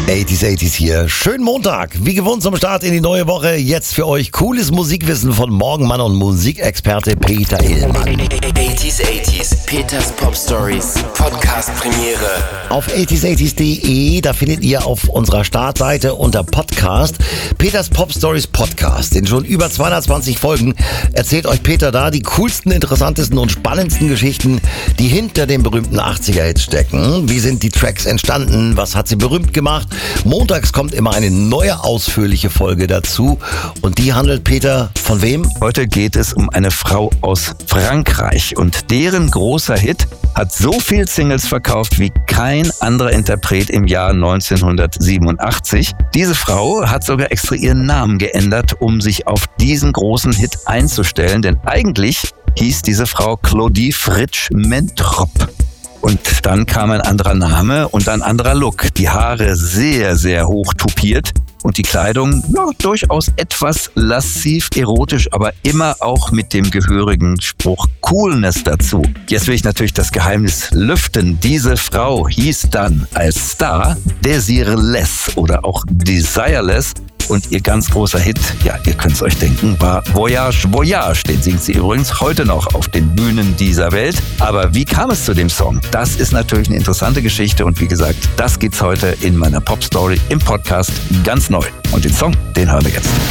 80s hier. Schönen Montag. Wie gewohnt zum Start in die neue Woche. Jetzt für euch cooles Musikwissen von Morgenmann und Musikexperte Peter Hillmann. 80s, Peters Pop Stories, Podcast Premiere. Auf 80s80s.de, da findet ihr auf unserer Startseite unter Podcast Peters Pop Stories Podcast. In schon über 220 Folgen erzählt euch Peter da die coolsten, interessantesten und spannendsten Geschichten, die hinter den berühmten 80er-Hits stecken. Wie sind die Tracks entstanden? Was hat sie berühmt gemacht? Montags kommt immer eine neue ausführliche Folge dazu. Und die handelt, Peter, von wem? Heute geht es um eine Frau aus Frankreich. Und deren großer Hit hat so viel Singles verkauft wie kein anderer Interpret im Jahr 1987. Diese Frau hat sogar extra ihren Namen geändert, um sich auf diesen großen Hit einzustellen. Denn eigentlich hieß diese Frau Claudie Fritsch-Mentrop. Und dann kam ein anderer Name und ein anderer Look. Die Haare sehr, sehr hoch tupiert und die Kleidung durchaus etwas lassiv erotisch, aber immer auch mit dem gehörigen Spruch Coolness dazu. Jetzt will ich natürlich das Geheimnis lüften. Diese Frau hieß dann als Star Desireless oder auch Desireless. Und ihr ganz großer Hit, ja, ihr könnt es euch denken, war Voyage, Voyage. Den singt sie übrigens heute noch auf den Bühnen dieser Welt. Aber wie kam es zu dem Song? Das ist natürlich eine interessante Geschichte. Und wie gesagt, das gibt's heute in meiner Pop-Story im Podcast ganz neu. Und den Song, den hören wir jetzt.